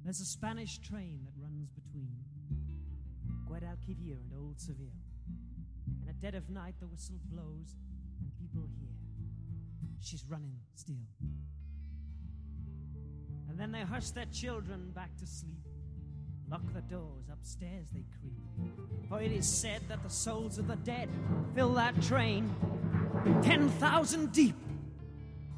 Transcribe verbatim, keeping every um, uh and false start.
There's a Spanish train that runs between Guadalquivir and Old Seville. And at dead of night the whistle blows and people hear she's running still. And then they hush their children back to sleep, lock the doors, upstairs they creep. For it is said that the souls of the dead fill that train ten thousand deep.